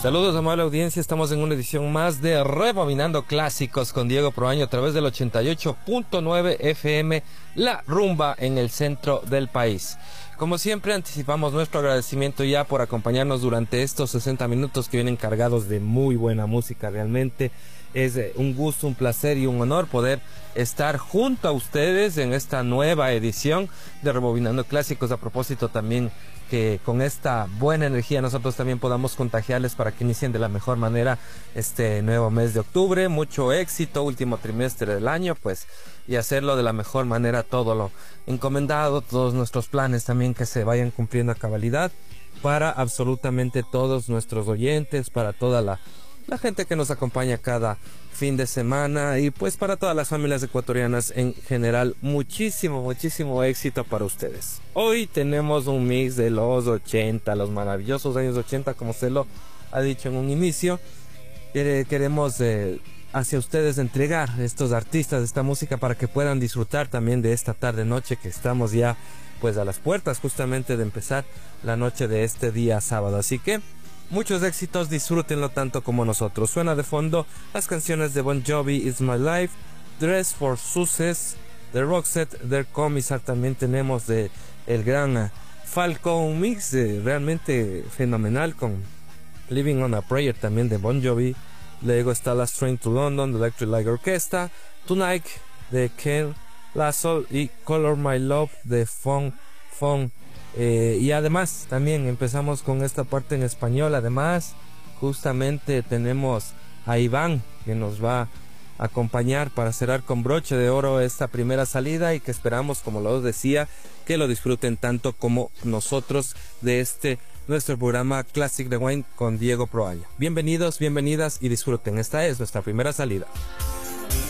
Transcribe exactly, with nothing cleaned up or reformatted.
Saludos, amable audiencia, estamos en una edición más de Rebobinando Clásicos con Diego Proaño a través del ochenta y ocho punto nueve F M, La Rumba en el centro del país. Como siempre, anticipamos nuestro agradecimiento ya por acompañarnos durante estos sesenta minutos que vienen cargados de muy buena música. Realmente es un gusto, un placer y un honor poder estar junto a ustedes en esta nueva edición de Rebobinando Clásicos. A propósito también que con esta buena energía nosotros también podamos contagiarles para que inicien de la mejor manera este nuevo mes de octubre. Mucho éxito, último trimestre del año, pues, y hacerlo de la mejor manera, todo lo encomendado, todos nuestros planes también que se vayan cumpliendo a cabalidad para absolutamente todos nuestros oyentes, para toda la, la gente que nos acompaña cada fin de semana y pues para todas las familias ecuatorianas en general. Muchísimo, muchísimo éxito para ustedes. Hoy tenemos un mix de los ochenta, los maravillosos años ochenta, como se lo ha dicho en un inicio. Queremos eh, hacia ustedes entregar estos artistas, esta música para que puedan disfrutar también de esta tarde noche que estamos ya pues a las puertas justamente de empezar la noche de este día sábado. Así que muchos éxitos, disfrútenlo tanto como nosotros. Suena de fondo las canciones de Bon Jovi, It's My Life, Dress for Success, de Roxette, Der Commissar. También tenemos de el gran Falco, un mix eh, realmente fenomenal con Living on a Prayer también de Bon Jovi. Luego está Last Train to London de Electric Light Orchestra, Tonight de Ken Lassol y Color My Love de Fong Fong. Eh, y además también empezamos con esta parte en español. Además justamente tenemos a Iván que nos va a acompañar para cerrar con broche de oro esta primera salida y que esperamos, como lo decía, que lo disfruten tanto como nosotros de este nuestro programa Classic Rewind con Diego Proaño. Bienvenidos, bienvenidas y disfruten. Esta es nuestra primera salida.